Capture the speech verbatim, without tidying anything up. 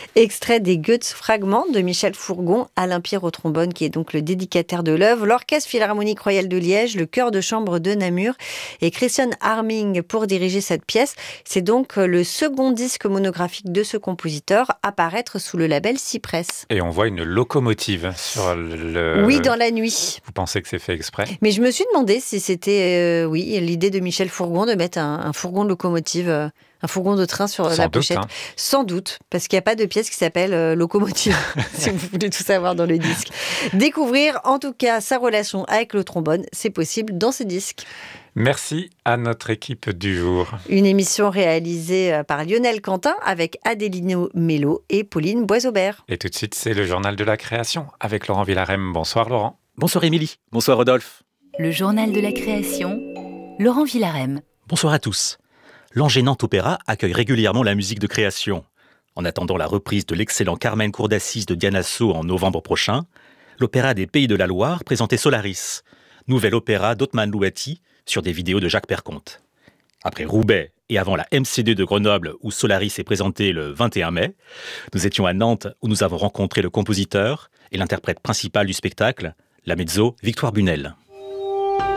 Extrait des Goethe Fragments de Michel Fourgon, Alain Pierre au trombone, qui est donc le dédicataire de l'œuvre, l'Orchestre Philharmonique Royal de Liège, le Chœur de Chambre de Namur et Christian Harming pour diriger cette pièce. C'est donc le second disque monographique de ce compositeur à paraître sous le label Cypress. Et on voit une locomotive sur le... Oui, dans la nuit. Vous pensez que c'est fait exprès ? Mais je me suis demandé si c'était, euh, oui, l'idée de Michel Fourgon de mettre un, un fourgon de locomotive, euh, un fourgon de train sur Sans la doute, pochette. hein. Sans doute, parce qu'il n'y a pas de pièce qui s'appelle euh, locomotive, si vous voulez tout savoir dans le disque. Découvrir, en tout cas, sa relation avec le trombone, c'est possible dans ce disque. Merci à notre équipe du jour. Une émission réalisée par Lionel Quentin avec Adélino Mello et Pauline Boisaubert. Et tout de suite, c'est le journal de la création avec Laurent Villarem. Bonsoir Laurent. Bonsoir Émilie. Bonsoir Rodolphe. Le journal de la création, Laurent Villarem. Bonsoir à tous. L'Angénant Opéra accueille régulièrement la musique de création. En attendant la reprise de l'excellent Carmen Cour d'Assises de Diana Ceau en novembre prochain, l'Opéra des Pays de la Loire présentait Solaris, nouvel opéra d'Othman Louati sur des vidéos de Jacques Perconte. Après Roubaix et avant la M C deux de Grenoble où Solaris est présenté le vingt et un mai, nous étions à Nantes où nous avons rencontré le compositeur et l'interprète principal du spectacle, la mezzo Victoire Bunel.